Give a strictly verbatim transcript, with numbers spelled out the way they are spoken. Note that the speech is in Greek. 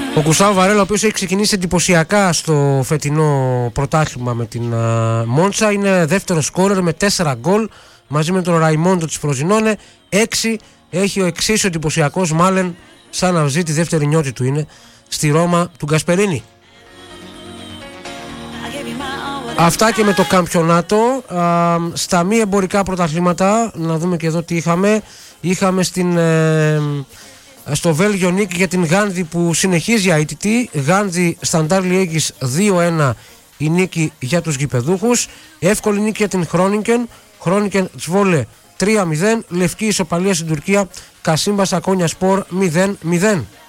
Ο Γκουστάβο Βαρέλα, ο οποίος έχει ξεκινήσει εντυπωσιακά στο φετινό πρωτάθλημα με την uh, Μόντσα, είναι δεύτερο σκόρερ με τέσσερα γκολ μαζί με τον Ραϊμόντο της Φροζινόνε. έξι έχει ο εξίσου εντυπωσιακός Μάλεν, σαν να ζει τη δεύτερη νιώτη του είναι στη Ρώμα του Γκασπερίνη. Αυτά και με το καμπιονάτο. Α, στα μη εμπορικά πρωταθλήματα, να δούμε και εδώ τι είχαμε. Είχαμε στην, ε, στο Βέλγιο νίκη για την Γάνδη που συνεχίζει αίτητη. Γάνδη Σταντάρ Λιέγης δύο ένα η νίκη για τους γηπεδούχους. Εύκολη νίκη για την Χρόνικεν. Χρόνικεν Τσβόλε τρία μηδέν. Λευκή ισοπαλία στην Τουρκία. Κασίμπα Σακόνια Σπορ μηδέν μηδέν.